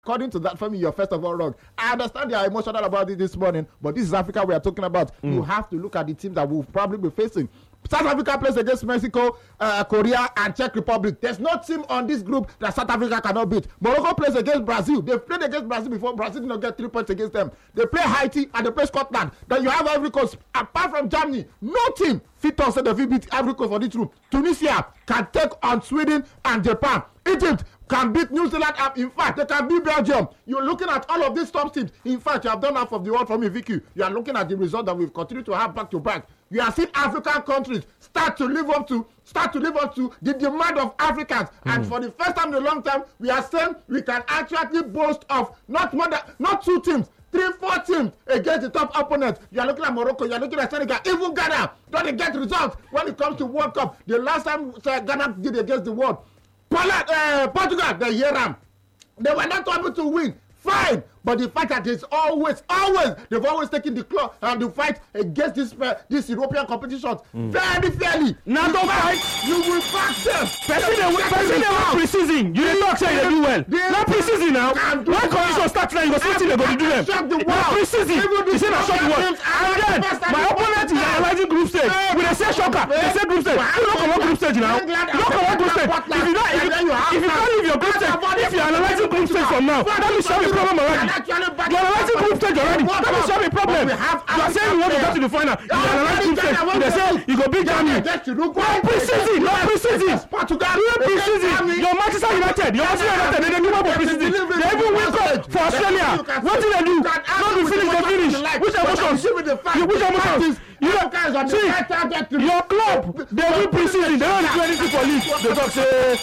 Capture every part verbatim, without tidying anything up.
According to that, for me, you're first of all wrong. I understand you are emotional about it this morning, but this is Africa we are talking about. Mm. You have to look at the teams that we'll probably be facing. South Africa plays against Mexico, uh, Korea, and Czech Republic. There's no team on this group that South Africa cannot beat. Morocco plays against Brazil. They've played against Brazil before. Brazil did not get three points against them. They play Haiti and they play Scotland. Then you have Ivory Coast. Apart from Germany, no team fit to say they fit beat Ivory Coast for this group. Tunisia can take on Sweden and Japan. Egypt can beat New Zealand. In fact, they can beat Belgium. You're looking at all of these top teams. In fact, you have done half of the world for me, Vicky. You are looking at the result that we've continued to have back to back. You are seeing African countries start to live up to start to live up to the demand of Africans. Mm. And for the first time in a long time, we are saying we can actually boast of not more than not two teams, three, four teams against the top opponent. You are looking at Morocco, you are looking at Senegal, even Ghana. Don't get results when it comes to World Cup. The last time uh, Ghana did against the world, Poland, uh, Portugal, the Yeram, they were not able to win. Fine, but the fact that it's always, always, they've always taken the claw and the fight against this uh, this European competitions mm. very fairly. Now don't fight, you will back them. Person they win pre-season. You dey talk say they do well. Not pre-season now. When condition start now, you go see they go to do them. Not pre-season. You say na short work. And then my opponent is analyzing group stage. We dey say shocker. They say group stage. You no comot group stage now. You no comot group stage. If you don't, if you if you can't leave your group stage, if you analyzing group stage from now, that means you have a problem already. You are analyzing group stage already. That means you have a problem. You are saying you want to go to the final. You are analyzing group stage. They say you go beat Germany. Not pre-season. Not pre-season. Portugal. Not pre-season. Your Manchester United. Your Manchester United. They don't do well for pre-season. They even win cup for Australia. What did they do? Not to finish. They finish. Which emotions? You which emotions? You know, see, your club, they win pre-season, they don't do anything for league. They talk say,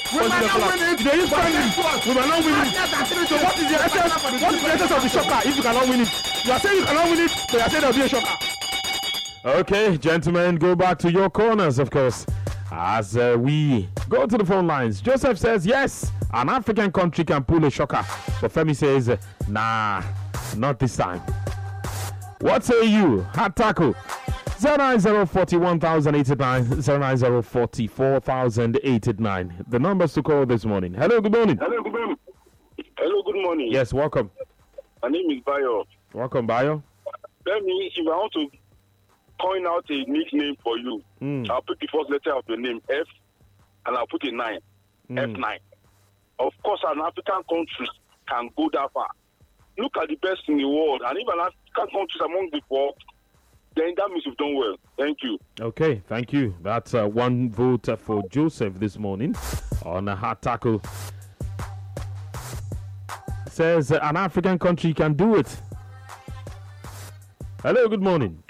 they use friendly. We will not win it. So what is the essence? What is the essence of the shocker if you cannot win it? You are saying you cannot win it, so you are saying there will be a shocker. Okay, gentlemen, go back to your corners, of course. As uh, we go to the phone lines, Joseph says, yes, an African country can pull a shocker. But Femi says, nah, not this time. What say you? Hot tackle. zero nine zero four one thousand eighty-nine, zero nine zero four four thousand eighty-nine. The numbers to call this morning. Hello, good morning. Hello, good morning. Hello, good morning. Yes, welcome. My name is Bayo. Welcome, Bayo. Tell me, if I want to coin out a nickname for you, mm. I'll put the first letter of your name, F, and I'll put a nine, mm. F nine. Of course, an African country can go that far. Look at the best in the world, and if an African country is among the four, then that means you've done well. Thank you. Okay, thank you. That's uh, one vote uh, for Joseph this morning on a hard tackle. Says uh, an African country can do it. Hello, good morning.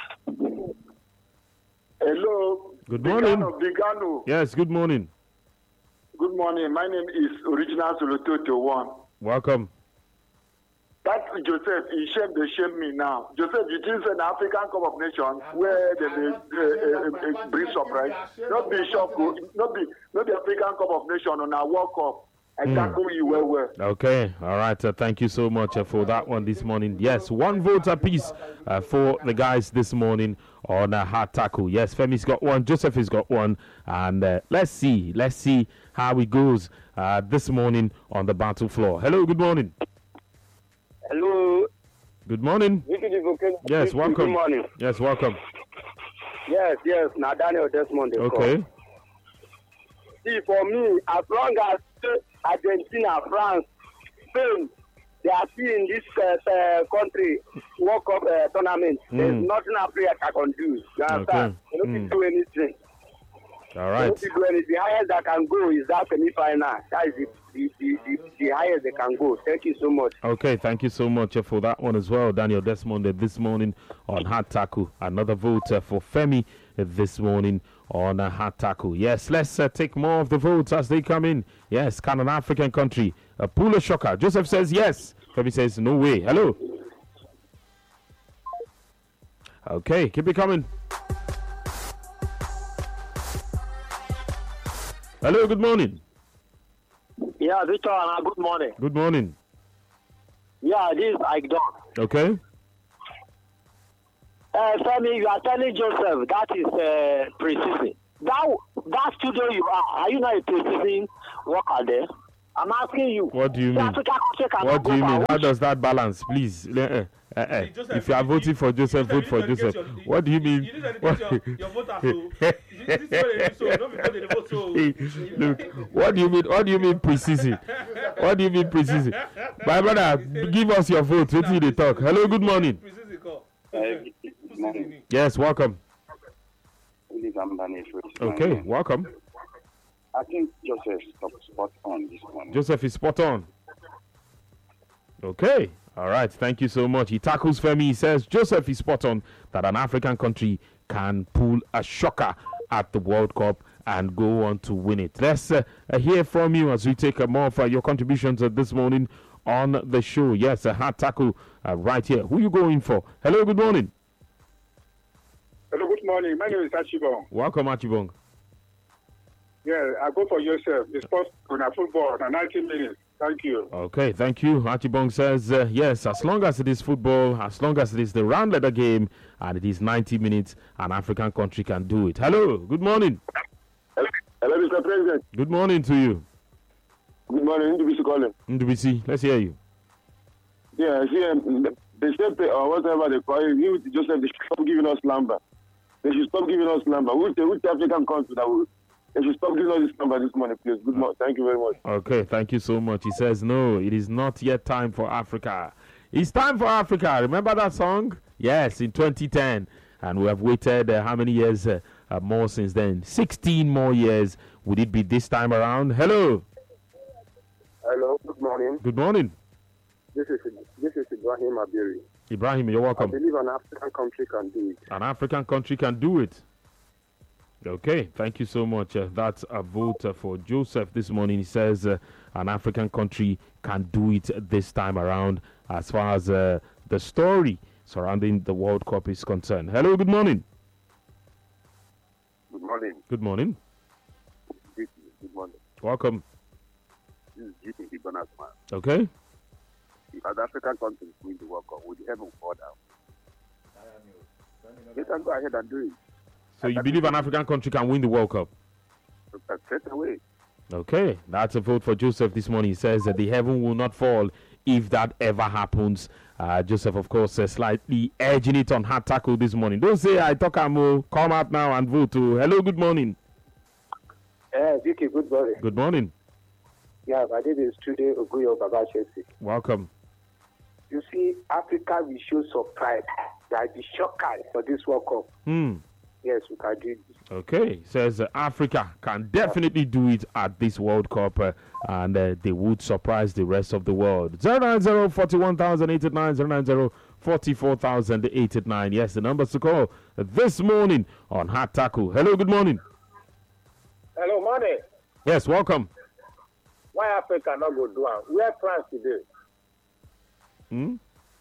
Hello. Good morning. Bigano, Bigano. Yes, good morning. Good morning. My name is Original Solototo One. Welcome. That Joseph, he shame they shame me now. Joseph, you didn't say the African Cup of Nations where they uh, uh, uh, bring surprise. Not be shocked, not be not the African Cup of Nations on our World Cup. I mm. tackle you well, well. Okay, all right. Uh, thank you so much uh, for that one this morning. Yes, one vote apiece uh, for the guys this morning on a uh, hard tackle. Yes, Femi's got one, Joseph has got one, and uh, let's see, let's see how it goes uh, this morning on the battle floor. Hello, good morning. Hello. Good morning. Yes, welcome. Good morning. Yes, welcome. Yes, yes. Now Daniel Desmond. Okay. Call. See, for me, as long as Argentina, France, Spain, they are still in this uh, uh, country World Cup uh, tournament, mm. there's nothing Africa can do. You understand? Okay. They don't mm. do anything. All right. They don't do anything. The highest that can go is that semi-final. That is the, the, the, the, the highest they can go. Thank you so much. Okay, thank you so much uh, for that one as well, Daniel Desmond, uh, this morning on Hard Tackle. Another vote uh, for Femi uh, this morning on uh, Hard Tackle. Yes, let's uh, take more of the votes as they come in. Yes, can an African country uh, pull a shocker? Joseph says yes. Femi says no way. Hello. Okay, keep it coming. Hello, good morning. Yeah, Victor, uh, good morning. Good morning. Yeah, this is Ike Don. Okay. Uh, Femi, you are telling Joseph that is uh, pre-season. That, that studio you are, are you not a pre-season worker there? I'm asking you. What do you The mean? African country cannot What do go you for mean? How which- does that balance? Please. Eh, eh, eh, eh. Joseph, If you are you- voting for Joseph, Joseph, vote for you need to Joseph. educate your- What do you mean? You need to What- educate your, your voters. So this is what they do. So not because they vote. So Hey, look, what do you mean? What do you mean precisely? What do you mean precisely? My brother, give us your vote. Wait till they talk. Hello, good morning. Precisely call. good morning. Yes, welcome. Please, I'm Daniel. Okay, welcome. I think Joseph stopped spot on this one. Joseph is spot on. Okay, all right. Thank you so much. He tackles Femi. He says Joseph is spot on that an African country can pull a shocker at the World Cup and go on to win it. Let's uh, uh, hear from you as we take uh, more of uh, your contributions uh, this morning on the show. Yes, a hard tackle uh, right here. Who you going for? Hello, good morning. Hello, good morning. My name is Achibong. Welcome, Achibong. Yeah, I go for Joseph. The sports on a football on ninety minutes. Thank you. Okay, thank you. Achibong says, uh, yes, as long as it is football, as long as it is the round letter game, and it is ninety minutes, an African country can do it. Hello, good morning. Hello, Mister President. Good morning to you. Good morning. N D B C calling. N D B C, let's hear you. Yeah, see, um, they said, or whatever they call it, you, Joseph, they should stop giving us number. They should stop giving us number. Which, which African country that will, they should stop giving us this number this morning, please. Good morning. Thank you very much. Okay, thank you so much. He says, no, it is not yet time for Africa. It's time for Africa. Remember that song? Yes, in twenty ten. And we have waited uh, how many years uh, uh, more since then? sixteen more years. Would it be this time around? Hello. Hello, good morning. Good morning. This is this is Ibrahim Abiri. Ibrahim, you're I welcome. believe an African country can do it. An African country can do it. Okay, thank you so much. Uh, that's a vote uh, for Joseph this morning. He says uh, an African country can do it this time around as far as uh, the story surrounding the World Cup is concerned. Hello, good morning. Good morning. Good morning. Good morning. Welcome. This is G P the bonus man. Okay. If an African country win the World Cup, would heaven fall down? They can go ahead and do it. So you believe an African country can win the World Cup? Straight away. Okay, that's a vote for Joseph this morning. He says that the heaven will not fall if that ever happens. Uh, Joseph, of course, uh, slightly edging it on hard tackle this morning. Don't say I talk, Amo. Come out now and vote. Too. Hello, good morning. Uh, Vicky, good morning. Good morning. Yeah, my name is Trude Oguyo Baba Chelsea. Welcome. You see, Africa will show surprise. There will be shockers for this World Cup. Hmm. Yes, we can do it. Okay, says uh, Africa can definitely do it at this World Cup, uh, and uh, they would surprise the rest of the world. zero nine zero, four one thousand eight eight nine, zero nine zero, four four thousand eight eight nine. Yes, the numbers to call this morning on Hard Tackle. Hello, good morning. Hello, morning. Yes, welcome. Why Africa not go do it? Where France today? Hmm?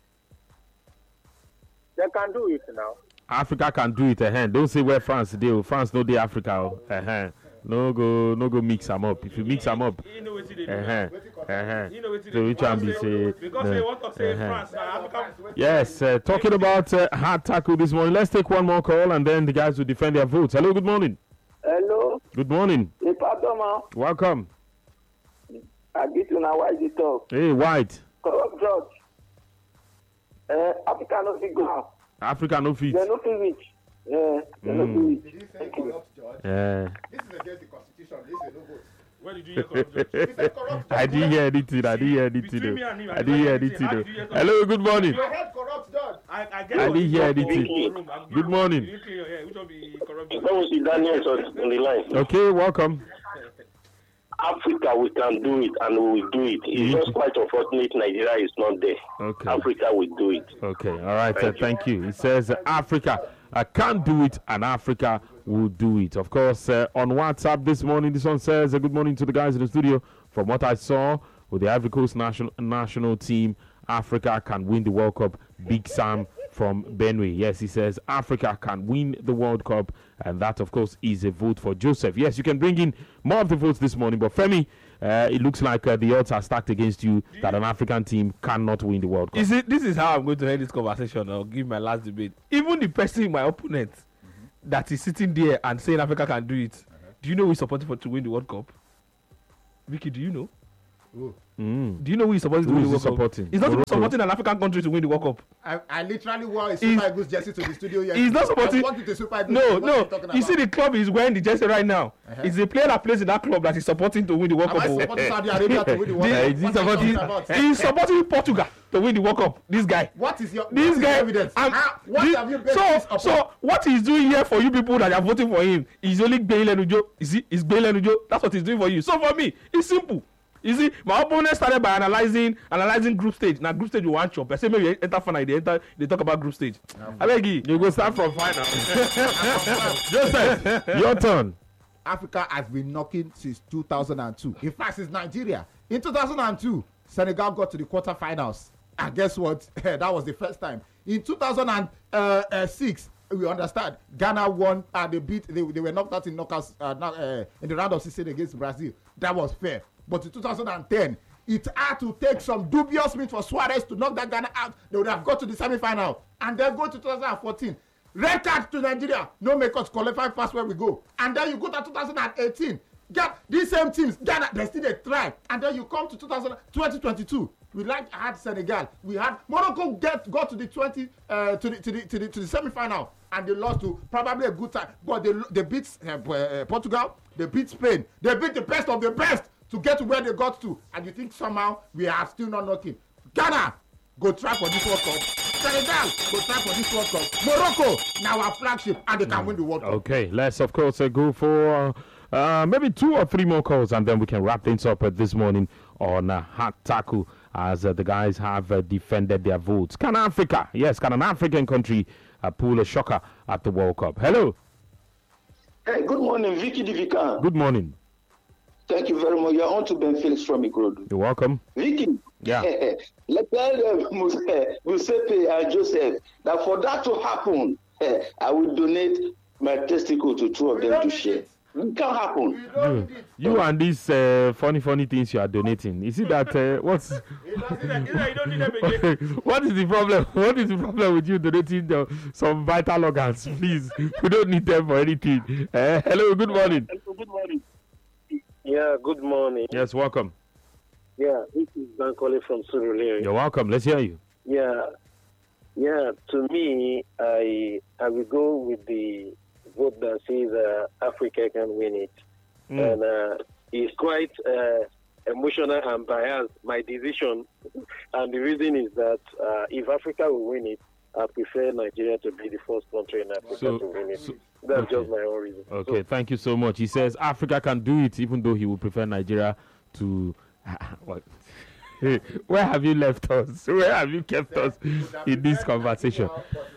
They can do it now. Africa can do it. Uh-huh. Don't say where France do. France no dey Africa. Uh-huh. No go, no go mix them up. If you mix them up, You know what they do. uh-huh. Uh-huh. You know what they So do. which one be Because say? Because uh, they want to say uh-huh. France. Now, Africa. Yes, uh, talking about uh, hard tackle this morning. Let's take one more call and then the guys will defend their votes. Hello, good morning. Hello, Good morning. Ipadoma. Welcome. I get you now. Why is it talk? Hey, White. Corrupt judge. Uh, Africa no fit go. Africa no fit. They no fit reach. Yeah, they no Mm. fit reach. Did you say corrupt judge? Uh, This is against the constitution. This is no vote. Where did you hear corrupt judge? He said corrupt judge. I didn't hear anything. I didn't hear anything. Between me and him, though. I I didn't hear didn't anything. hear though. anything. How did you hear Hello, good morning. You heard corrupt judge. I, I, I get didn't hear anything. anything. Good morning. You didn't clear your hair. Which one be corrupt judge? That was the Daniels on the line. Okay, welcome. Africa, we can do it and we will do it. It's just quite unfortunate Nigeria is not there. Okay. Africa will do it. Okay, all right. Thank uh, you. thank you. It says uh, Africa uh, can do it and Africa will do it. Of course, uh, on WhatsApp this morning, this one says, uh, good morning to the guys in the studio. From what I saw with the Ivory Coast national national team, Africa can win the World Cup. Big Sam from Benue. Yes, he says Africa can win the World Cup. And that, of course, is a vote for Joseph. Yes, you can bring in more of the votes this morning. But Femi, uh, it looks like uh, the odds are stacked against you that an African team cannot win the World Cup. You see, this is how I'm going to end this conversation. I'll give my last debate. Even the person, my opponent, mm-hmm. that is sitting there and saying Africa can do it, uh-huh. do you know who's supporting for to win the World Cup? Vicky, do you know? Mm. Do you know who is supposed to Who win is the he World Cup? supporting? He's not even Morocco. supporting an African country to win the World Cup. I, I literally wore a He's- Super Eagles jersey to the studio yesterday. He's not supporting. I walked into Super Eagles. No, What are no. talking You see, about? the club is wearing the jersey right now. Uh-huh. It's the player that plays in that club that is supporting to win the World Am I Cup. supporting Saudi Arabia to win the World The- Cup? is he What are you supporting- talking about? He's supporting Portugal to win the World Cup. This guy. What is your This what is guy. your evidence? I'm- How, what this- have you based this so, upon? so what he's doing here for you people that are voting for him is only Gbele Nujo. Is he? Is Gbele Nujo? That's what he's doing for you. So for me, it's simple. You see, my opponent started by analyzing analyzing group stage. Now group stage you want chop. I say maybe enter final. They enter. They talk about group stage. I beg you. You go start from final. Joseph, your turn. Africa has been knocking since two thousand two. In fact, since Nigeria. In two thousand two, Senegal got to the quarterfinals. And guess what? That was the first time. In two thousand six, we understand, Ghana won and they beat, they, they were knocked out in knockouts uh, uh, in the round of sixteen against Brazil. That was fair. But in two thousand ten, it had to take some dubious means for Suarez to knock that Ghana out. They would have got to the semi-final. And then go to two thousand fourteen. Red card to Nigeria. No make us qualify past where we go. And then you go to two thousand eighteen. Get these same teams. Ghana, they still a try. And then you come to twenty twenty-two. We like had Senegal. We had Morocco get got to the twenty uh, to the to the to the, to the semi-final. And they lost to probably a good time. But they they beat uh, uh, Portugal. They beat Spain. They beat the best of the best to get to where they got to. And you think somehow we are still not knocking. Ghana, go try for this World Cup. Senegal, go try for this World Cup. Morocco, now our flagship, and they can win the World Cup. Okay, let's of course uh, go for uh, maybe two or three more calls, and then we can wrap things up uh, this morning on uh, Hot Tackle as uh, the guys have uh, defended their votes. Can Africa, yes, can an African country uh, pull a shocker at the World Cup? Hello. Hey, good morning, Vicky Divika. Good morning. Thank you very much. You're on to Ben Felix from Ikorodu. You're welcome. Vicky, Yeah. let's tell uh, Giuseppe and Joseph that for that to happen, eh, I will donate my testicle to two of them to share. It can't happen. You, you and these uh, funny, funny things you are donating. You see that? Uh, what's what is the problem? What is the problem with you donating the, some vital organs? Please, we don't need them for anything. Uh, hello, good morning. Good morning. Yeah, good morning. Yes, welcome. Yeah, this is Bankole from Surulere. You're welcome. Let's hear you. Yeah, yeah. To me, I I will go with the vote that says uh, Africa can win it, Mm. and uh, it's quite uh, emotional and biased. My decision, and the reason is that uh, if Africa will win it, I prefer Nigeria to be the first country in Africa So- to win it. so- That's okay. just my own reason. Okay, thank you so much. He says Africa can do it, even though he would prefer Nigeria to. What? Where have you left us? Where have you kept us in this conversation?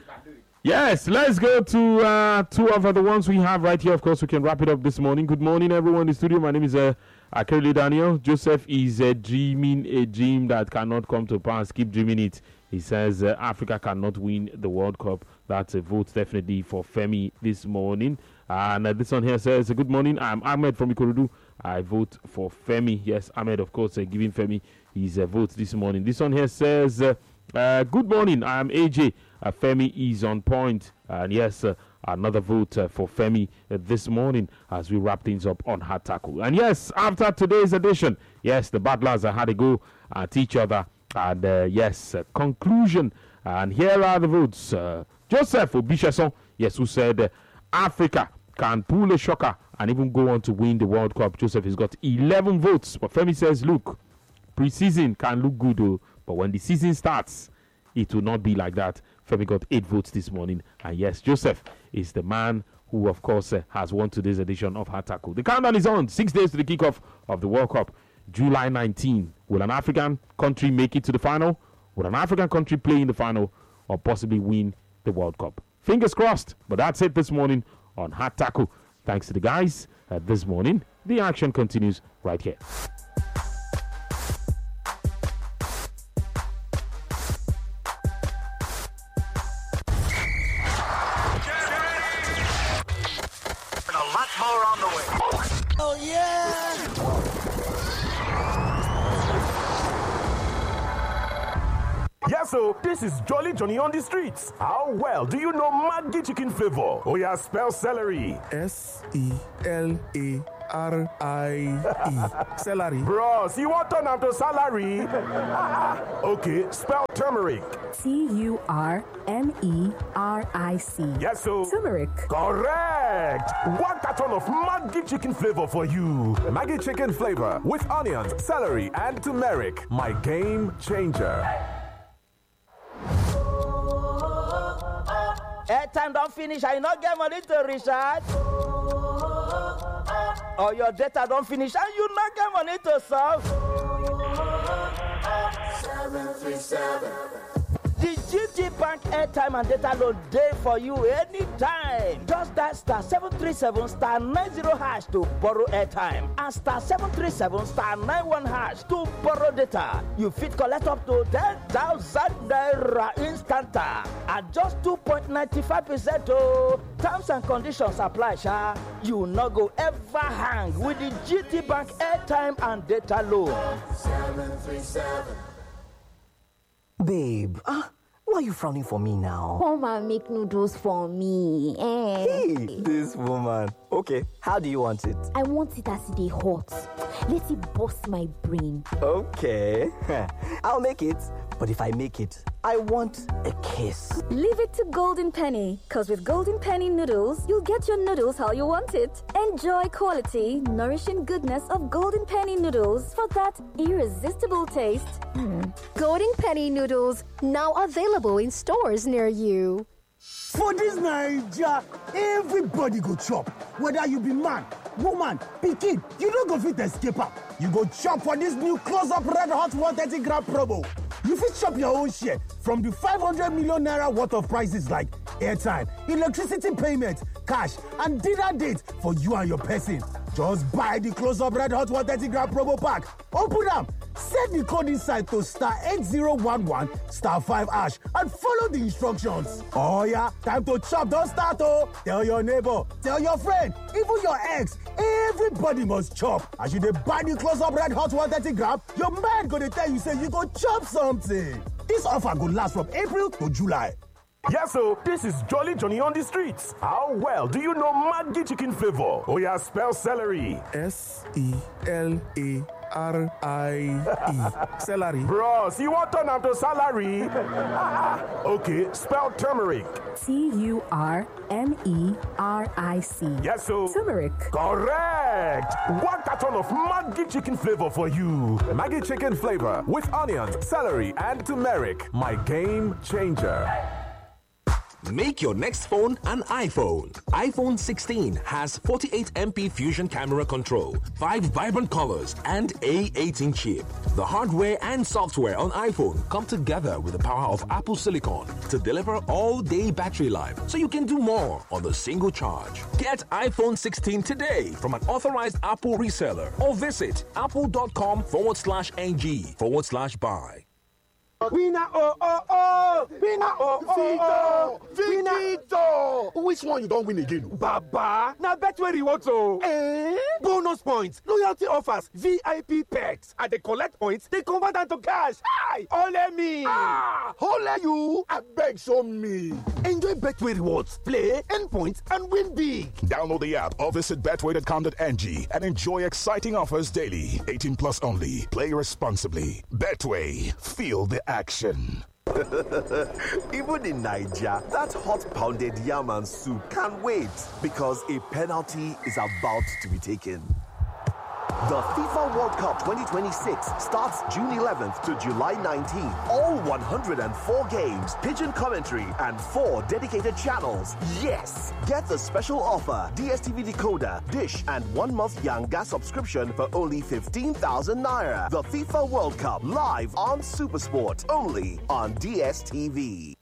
Yes, let's go to uh, two of the ones we have right here. Of course, we can wrap it up this morning. Good morning, everyone in the studio. My name is uh, Akeli Daniel. Joseph is uh, dreaming a dream that cannot come to pass. Keep dreaming it. He says uh, Africa cannot win the World Cup. That's a vote definitely for Femi this morning. And uh, this one here says, good morning. I'm Ahmed from Ikorodu. I vote for Femi. Yes, Ahmed, of course, uh, giving Femi his uh, vote this morning. This one here says, uh, uh, good morning. I'm A J. Uh, Femi is on point. And yes, uh, another vote uh, for Femi uh, this morning as we wrap things up on Hot Tackle. And yes, after today's edition, yes, the battlers uh, had to go at each other. And uh, yes, uh, conclusion. And here are the votes. Uh, Joseph Obicheson, yes, who said uh, Africa can pull a shocker and even go on to win the World Cup. Joseph has got eleven votes. But Femi says, look, pre-season can look good, though, but when the season starts, it will not be like that. Femi got eight votes this morning. And yes, Joseph is the man who, of course, uh, has won today's edition of Hot Tackle. The countdown is on. Six days to the kickoff of the World Cup. July nineteenth. Will an African country make it to the final? Will an African country play in the final or possibly win the World Cup? Fingers crossed. But that's it this morning on Hot Tackle. Thanks to the guys uh, this morning. The action continues right here. And a lot more on the way. Oh, yeah! Yes, so this is Jolly Johnny on the streets. How well do you know Maggi chicken flavor? Oh yeah, spell celery. S E L A R I E. Celery. Bros, you want to turn am to salary? Okay, spell turmeric. T U R M E R I C. Yes, so. Turmeric. Correct. One carton of Maggi chicken flavor for you. Maggi chicken flavor with onions, celery, and turmeric. My game changer. Airtime don't finish, I not get money to recharge. Or your data don't finish and you not get money to solve. seven three seven. The G T Bank airtime and data load day for you anytime. Just that star seven three seven star nine zero hash to borrow airtime and star seven three seven star nine one hash to borrow data. You fit collect up to ten thousand naira instanta at just two point nine five percent. Oh, terms and conditions apply, sha. You no go ever hang with the G T Bank airtime and data load. seven three seven. Babe, uh, why are you frowning for me now? Come and make noodles for me. Eh? Hey, this woman. Okay, how do you want it? I want it as it is hot. Let it bust my brain. Okay, I'll make it. But if I make it, I want a kiss. Leave it to Golden Penny, because with Golden Penny noodles, you'll get your noodles how you want it. Enjoy quality, nourishing goodness of Golden Penny noodles for that irresistible taste. Mm. Golden Penny noodles, now available in stores near you. For this Naija, everybody go chop. Whether you be man, woman, pikin, you no go fit escape am. You go chop for this new close-up red hot one thirty gram promo. You fit chop your own share from the five hundred million naira worth of prices like airtime, electricity payment, cash, and dinner date for you and your person. Just buy the close-up red hot one thirty gram promo pack. Open them. Set the code inside to star eight zero one one star five hash and follow the instructions. Oh yeah, time to chop, don't start oh. Tell your neighbor, tell your friend, even your ex, everybody must chop. As you dey buy the close-up red hot one thirty gram, your man gonna tell you say you go chop something. This offer go last from April to July. Yes, so this is Jolly Johnny on the streets. How well do you know Maggi chicken flavor? Oh yeah, spell celery. S E L A R I E. Celery. Bros, you want turn am to salary? Okay, spell turmeric. T U R M E R I C. Yes, so. Turmeric. Correct. One carton of Maggi chicken flavor for you. Maggi chicken flavor with onions, celery, and turmeric. My game changer. Make your next phone an iPhone. iPhone sixteen has forty-eight megapixel Fusion camera control, five vibrant colors, and A eighteen chip. The hardware and software on iPhone come together with the power of Apple Silicon to deliver all-day battery life, so you can do more on the single charge. Get iPhone sixteen today from an authorized Apple reseller or visit apple.com forward slash ng forward slash buy. Winner oh oh oh! Winner oh oh oh! Victor! Which one you don't win again? Baba! Now Betway rewards oh! Eh? Bonus points, loyalty offers, V I P perks. And they collect points, they convert them to cash. Hi! Ole me! Ah! Ole you! I beg show me! Enjoy Betway rewards, play, earn points, and win big! Download the app or visit betway dot com dot n g and enjoy exciting offers daily. eighteen plus only. Play responsibly. Betway. Feel the action. Even in Nigeria, that hot pounded yam and soup can't wait because a penalty is about to be taken. The FIFA World Cup twenty twenty-six starts June eleventh to July nineteenth. All one hundred four games, pigeon commentary, and four dedicated channels. Yes! Get the special offer, D S T V decoder, dish, and one month Yanga subscription for only fifteen thousand naira. The FIFA World Cup live on SuperSport, only on D S T V.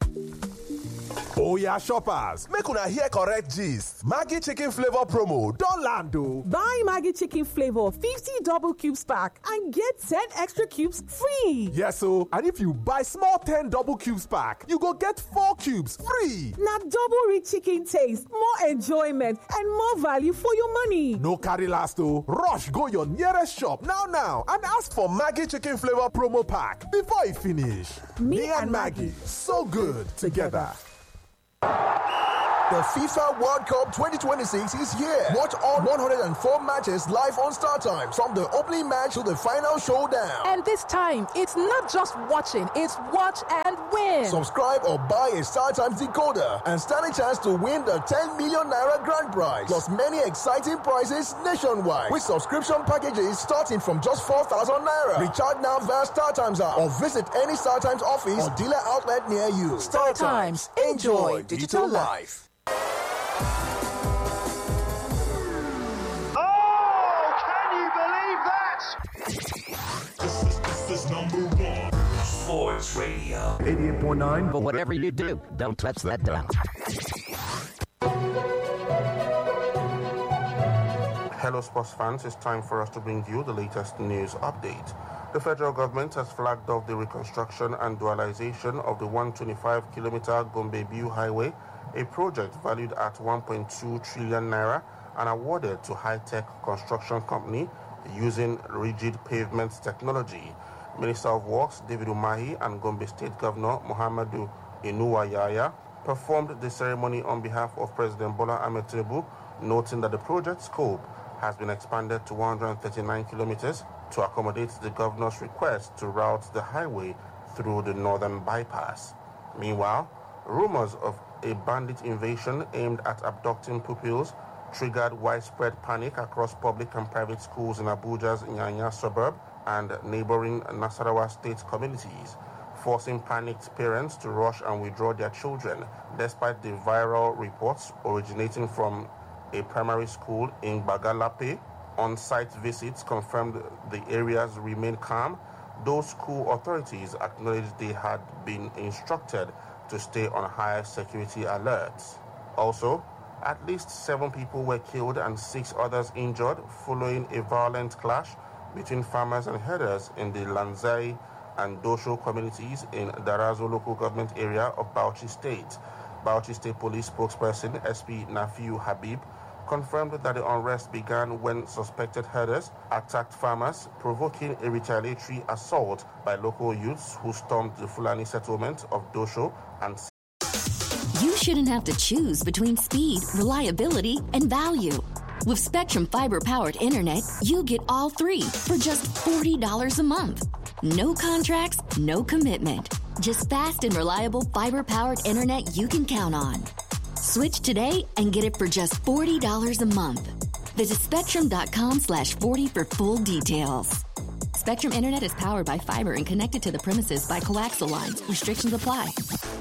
Oh yeah, shoppers, make una hear correct gist. Maggi chicken flavor promo don land o. Buy Maggi chicken flavor fifty double cubes pack and get ten extra cubes free. Yes o, and if you buy small ten double cubes pack, you go get four cubes free. Na double rich chicken taste, more enjoyment, and more value for your money. No carry last o. Rush go your nearest shop now now and ask for Maggi chicken flavor promo pack before e finish. Me, Me and Maggi, so good together. The FIFA World Cup twenty twenty-six is here. Watch all one hundred four matches live on StarTimes, from the opening match to the final showdown. And this time, it's not just watching, it's watch and win. Subscribe or buy a StarTimes decoder and stand a chance to win the ten million naira grand prize, plus many exciting prizes nationwide with subscription packages starting from just four thousand naira. Recharge now via StarTimes app or visit any StarTimes office or dealer outlet near you. StarTimes. Enjoy digital life. Number one, Sports Radio. eighty-eight point nine. But whatever you do, don't touch that dial. Hello, sports fans. It's time for us to bring you the latest news update. The federal government has flagged off the reconstruction and dualization of the one hundred twenty-five kilometer Gombe-Biu Highway, a project valued at one point two trillion naira and awarded to high-tech construction company using rigid pavement technology. Minister of Works David Umahi and Gombe State Governor Muhammadu Inuwayaya performed the ceremony on behalf of President Bola Ahmed Tinubu, noting that the project scope has been expanded to one hundred thirty-nine kilometers to accommodate the governor's request to route the highway through the northern bypass. Meanwhile, rumors of a bandit invasion aimed at abducting pupils triggered widespread panic across public and private schools in Abuja's Nyanya suburb and neighboring Nasarawa state communities, forcing panicked parents to rush and withdraw their children, despite the viral reports originating from a primary school in Bagalape. On-site visits confirmed the areas remain calm. Those school authorities acknowledged they had been instructed to stay on high security alerts. Also, at least seven people were killed and six others injured following a violent clash between farmers and herders in the Lanzai and Dosho communities in Darazo local government area of Bauchi State. Bauchi State Police spokesperson S P Nafiu Habib confirmed that the unrest began when suspected herders attacked farmers, provoking a retaliatory assault by local youths who stormed the Fulani settlement of Dosho and You shouldn't have to choose between speed, reliability, and value. With Spectrum Fiber-powered internet, you get all three for just forty dollars a month. No contracts, no commitment. Just fast and reliable fiber-powered internet you can count on. Switch today and get it for just forty dollars a month. Visit spectrum.com slash 40 for full details. Spectrum Internet is powered by fiber and connected to the premises by coaxial lines. Restrictions apply.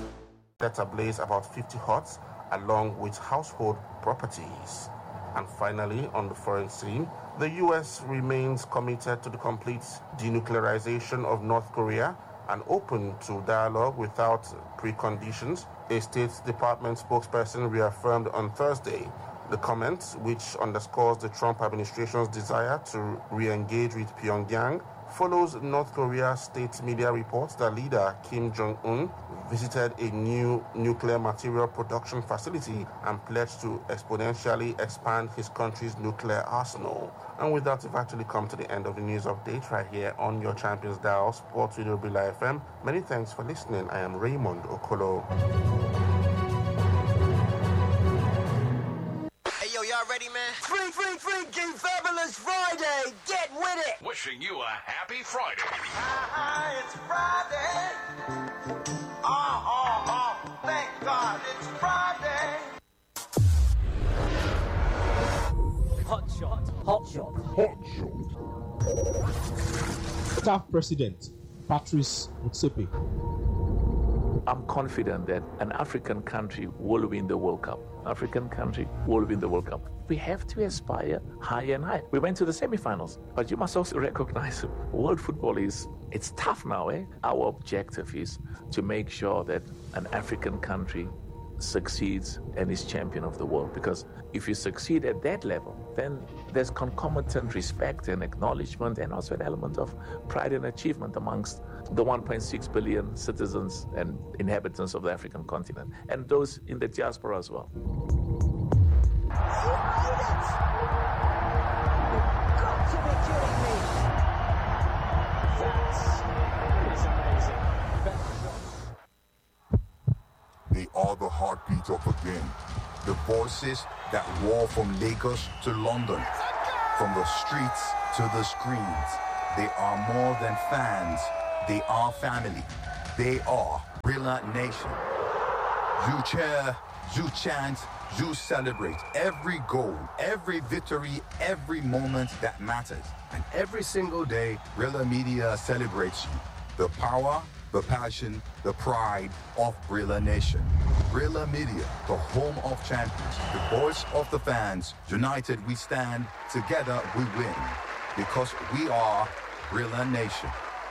Set ablaze about fifty huts along with household properties. And finally, on the foreign scene, the U S remains committed to the complete denuclearization of North Korea and open to dialogue without preconditions, a State Department spokesperson reaffirmed on Thursday. The comment, which underscores the Trump administration's desire to re-engage with Pyongyang, follows North Korea state media reports that leader Kim Jong-un visited a new nuclear material production facility and pledged to exponentially expand his country's nuclear arsenal. And with that, we've actually come to the end of the news update right here on your Champions Dial, Sports Radio Bila F M. Many thanks for listening. I am Raymond Okolo. Hey, yo, y'all ready, man? Free, free, free, King Fabulous Friday. Get with it. Wishing you a happy Friday. Ah, it's Friday. Oh, oh, oh, thank God it's Friday. Hot shot, hot shot, hot shot. Staff President Patrice Motsepe. I'm confident that an African country will win the World Cup. African country will win the World Cup. We have to aspire higher and higher. We went to the semifinals, but you must also recognize world football is, it's tough now, eh? Our objective is to make sure that an African country succeeds and is champion of the world. Because if you succeed at that level, then there's concomitant respect and acknowledgement and also an element of pride and achievement amongst the one point six billion citizens and inhabitants of the African continent, and those in the diaspora as well. They are the heartbeat of the game. The voices that roar from Lagos to London, from the streets to the screens. They are more than fans. They are family. They are Brilla Nation. You cheer, you chant, you celebrate every goal, every victory, every moment that matters. And every single day, Brilla Media celebrates you. The power, the passion, the pride of Brilla Nation. Brilla Media, the home of champions, the voice of the fans. United we stand, together we win. Because we are Brilla Nation.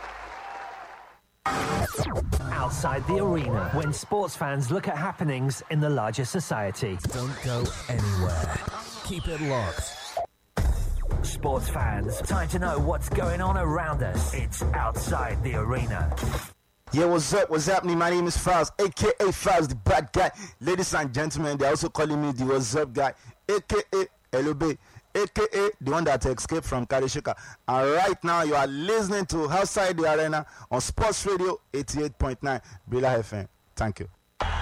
Outside the arena, when sports fans look at happenings in the larger society. Don't go anywhere. Keep it locked. Sports fans, time to know what's going on around us. It's Outside the Arena. Yeah, what's up? What's happening? My name is Faz, aka Faz, the bad guy. Ladies and gentlemen, they're also calling me the What's Up guy, aka L O B, aka the one that escaped from Karishika. And right now, you are listening to Outside the Arena on Sports Radio eighty-eight point nine Brilla F M. Thank you.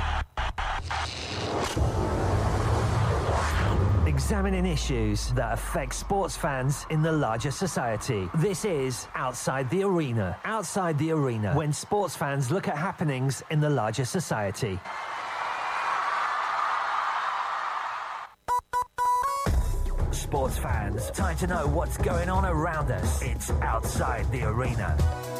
Examining issues that affect sports fans in the larger society. This is Outside the Arena. Outside the Arena, when sports fans look at happenings in the larger society. Sports fans, time to know what's going on around us. It's Outside the Arena.